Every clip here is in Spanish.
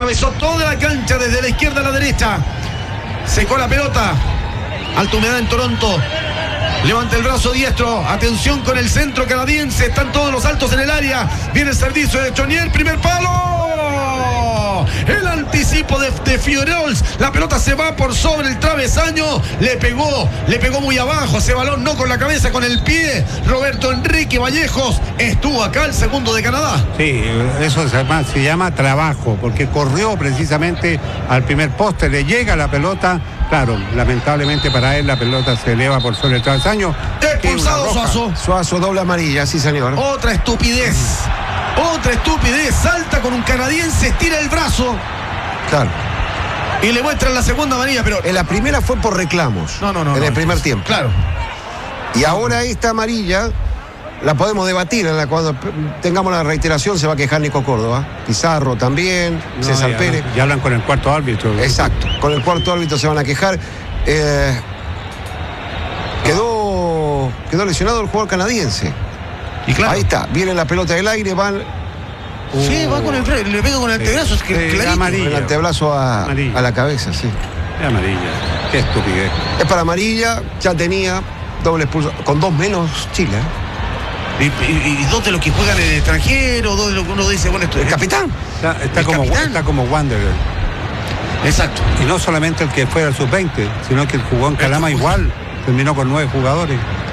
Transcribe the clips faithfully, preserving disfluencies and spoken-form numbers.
atravesó toda la cancha desde la izquierda a la derecha. Secó la pelota. Alta humedad en Toronto. Levanta el brazo diestro. Atención con el centro canadiense. Están todos los altos en el área. Viene el servicio de Chonier. Primer palo. El anticipo de, de Figuerols. La pelota se va por sobre el travesaño. Le pegó. Le pegó muy abajo. Ese balón no con la cabeza, con el pie. Roberto Enrique Vallejos estuvo acá, el segundo de Canadá. Sí, eso se llama, se llama trabajo, porque corrió precisamente al primer poste. Le llega la pelota. Claro, lamentablemente para él la pelota se eleva por sobre el travesaño. Expulsado Suazo. Suazo, doble amarilla, sí señor. Otra estupidez. Otra estupidez. Salta con un canadiense, estira el brazo. Claro. Y le muestran la segunda amarilla, pero... En la primera fue por reclamos. No, no, no. En no, el primer no, tiempo. Claro. Y ahora esta amarilla la podemos debatir. En la, cuando tengamos la reiteración se va a quejar Nico Córdoba. Pizarro también, No, César ya, Pérez. Ya hablan con el cuarto árbitro. Exacto. Con el cuarto árbitro se van a quejar. Eh, quedó, quedó lesionado el jugador canadiense. Y claro. Ahí está. Viene la pelota del aire, van... Sí, va con el fre- le pega con el antebrazo, es que Sí, clarito. amarilla. El antebrazo a, a la cabeza, sí. Es amarilla. Qué estupidez. Es para amarilla, ya tenía doble expulso. Con dos menos Chile. ¿eh? Y, y, y dos de los que juegan en el extranjero, dos de los que uno dice, bueno, esto El capitán. Está, está ¿El como, capitán? está como Wanderer. Exacto. Y no solamente el que fue al sub veinte, sino que el jugó en Calama igual. Terminó con nueve jugadores.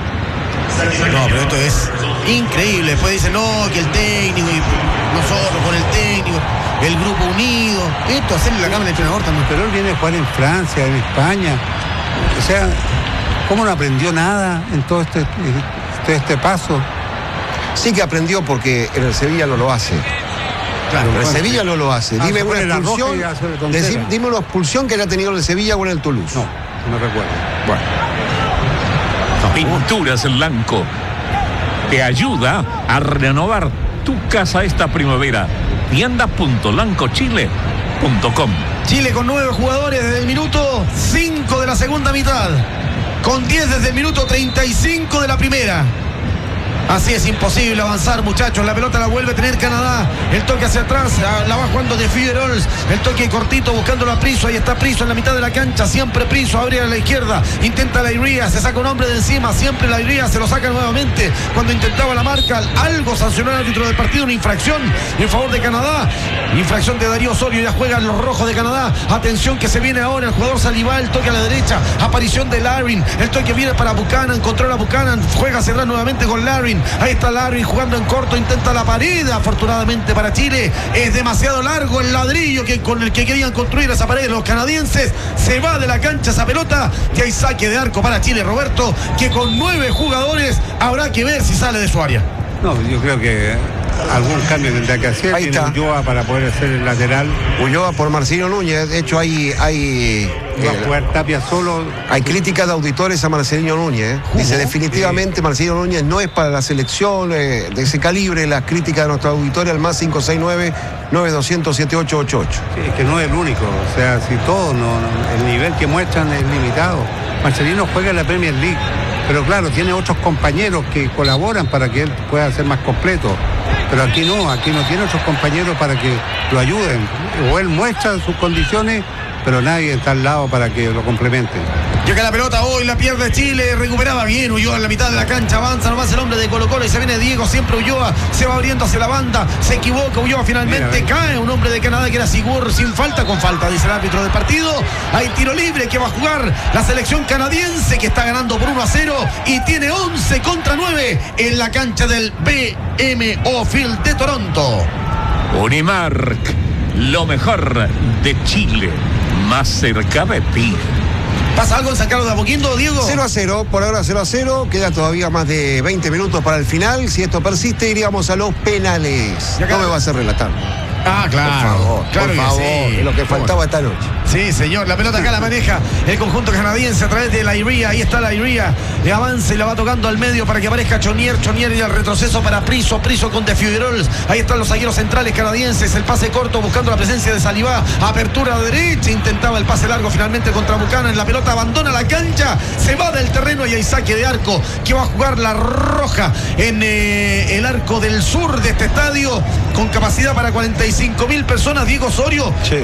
No, pero esto es increíble. Después dicen, no, que el técnico, y nosotros con el técnico, el grupo unido. Esto hacerle la cama al entrenador también. Pero él viene a jugar en Francia, en España. O sea, ¿cómo no aprendió nada en todo este, este, este paso? Sí que aprendió porque en el Sevilla no lo hace. Claro, En el bueno, Sevilla no lo hace. Ah, Dime se una pone la roja expulsión. y hace tontera. decí- Dime una expulsión que haya tenido en el Sevilla o en el Toulouse. No, no recuerdo. Bueno. Pinturas Blanco te ayuda a renovar tu casa esta primavera. tienda punto lanco chile punto com. Chile con nueve jugadores desde el minuto cinco de la segunda mitad. Con diez desde el minuto treinta y cinco de la primera. Así es imposible avanzar, muchachos. La pelota la vuelve a tener Canadá. El toque hacia atrás, la va jugando de Figuerols. El toque cortito buscándolo a Priso. Ahí está Priso en la mitad de la cancha. Siempre Priso, abre a la izquierda. Intenta la Iría, se saca un hombre de encima. Siempre la Iría se lo saca nuevamente. Cuando intentaba la marca, algo sancionó el árbitro del partido. Una infracción en favor de Canadá. Infracción de Darío Osorio. Ya juegan los rojos de Canadá. Atención que se viene ahora el jugador Saliba. El toque a la derecha. Aparición de Larin. El toque viene para Buchanan. Controla Buchanan. Juega hacia atrás nuevamente con Larin. Ahí está Larry jugando en corto, intenta la pared. Afortunadamente para Chile es demasiado largo el ladrillo que, con el que querían construir esa pared los canadienses. Se va de la cancha esa pelota y hay saque de arco para Chile, Roberto, que con nueve jugadores habrá que ver si sale de su área. No, yo creo que algún cambio tendrá que hacer. Ahí Tiene está. Ulloa para poder hacer el lateral. Ulloa por Marcelo Núñez. De hecho, hay, hay, Va a eh, jugar Tapia solo. hay críticas de auditores a Marcelino Núñez. ¿eh? Dice, definitivamente Marcelino Núñez no es para la selección eh, de ese calibre. Las críticas de nuestros auditores al más cinco seis nueve, nueve dos cero cero, siete ocho ocho ocho. Sí, es que no es el único. O sea, si todos, no, no, el nivel que muestran es limitado. Marcelino juega en la Premier League. Pero claro, tiene otros compañeros que colaboran para que él pueda ser más completo. Pero aquí no, aquí no tiene otros compañeros para que lo ayuden. O él muestra sus condiciones, pero nadie está al lado para que lo complemente. Llega la pelota hoy, la pierde Chile, recuperaba bien Ulloa en la mitad de la cancha, avanza nomás el hombre de Colo Colo y se viene Diego, siempre Ulloa, se va abriendo hacia la banda, se equivoca Ulloa finalmente, Mira, cae un hombre de Canadá que era Sigur, sin falta, con falta, dice el árbitro del partido. Hay tiro libre que va a jugar la selección canadiense que está ganando por uno a cero y tiene once contra nueve en la cancha del B M O Field de Toronto. Unimark, lo mejor de Chile, más cerca de ti. ¿Pasa algo en San Carlos de Apoquindo, Diego? cero a cero, por ahora cero a cero. Queda todavía más de veinte minutos para el final. Si esto persiste, iríamos a los penales. No me va a hacer relatar. Ah, claro. Por favor, claro por que favor. sí. Es lo que faltaba esta noche. Sí, señor. La pelota acá la maneja el conjunto canadiense a través de la Iría. Ahí está la Iría. Le avanza y la va tocando al medio para que aparezca Chonier. Chonier y el retroceso para Priso. Priso con De Figuerols. Ahí están los zagueros centrales canadienses. El pase corto buscando la presencia de Saliba. Apertura derecha. Intentaba el pase largo finalmente contra Buchanan. La pelota abandona la cancha. Se va del terreno y hay saque de arco que va a jugar la Roja en eh, el arco del sur de este estadio con capacidad para cuarenta y cinco mil personas. Diego Osorio. Sí.